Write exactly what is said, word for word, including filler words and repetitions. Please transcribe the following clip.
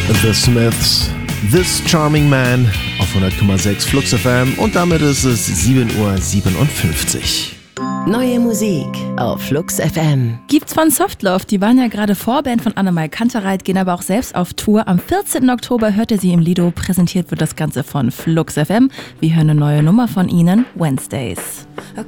The Smiths, This Charming Man auf hundert Komma sechs Flux F M und damit ist es sieben Uhr siebenundfünfzig. Neue Musik auf Flux F M. Gibt's von Softlove, die waren ja gerade Vorband von Annemai Kantereit, gehen aber auch selbst auf Tour. Am vierzehnten Oktober hört ihr sie im Lido, präsentiert wird das Ganze von Flux F M. Wir hören eine neue Nummer von ihnen, Wednesdays. I